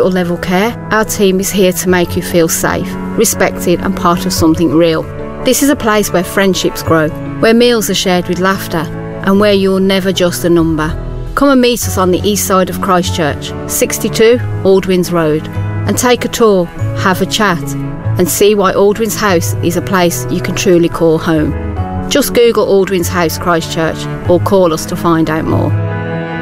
hospital level care, our team is here to make you feel safe, respected and part of something real. This is a place where friendships grow, where meals are shared with laughter, and where you're never just a number. Come and meet us on the east side of Christchurch, 62 Aldwins Road, and take a tour, have a chat, and see why Aldwins House is a place you can truly call home. Just Google Aldwins House Christchurch or call us to find out more.